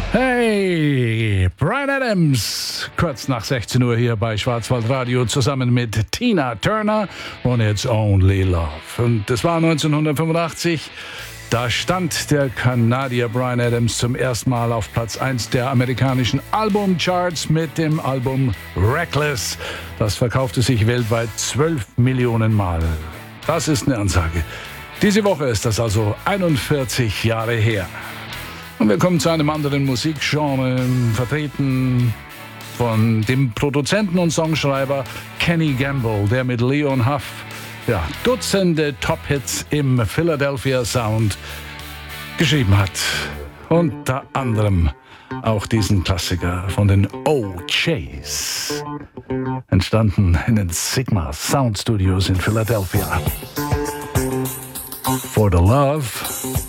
Hey, Bryan Adams, kurz nach 16 Uhr hier bei Schwarzwaldradio zusammen mit Tina Turner und It's Only Love. Und das war 1985. Da stand der Kanadier Bryan Adams zum ersten Mal auf Platz 1 der amerikanischen Albumcharts mit dem Album Reckless. Das verkaufte sich weltweit 12 Millionen Mal. Das ist eine Ansage. Diese Woche ist das also 41 Jahre her. Und wir kommen zu einem anderen Musikgenre, vertreten von dem Produzenten und Songschreiber Kenny Gamble, der mit Leon Huff Dutzende Top-Hits im Philadelphia Sound geschrieben hat. Unter anderem auch diesen Klassiker von den O'Jays, entstanden in den Sigma Sound Studios in Philadelphia. For the Love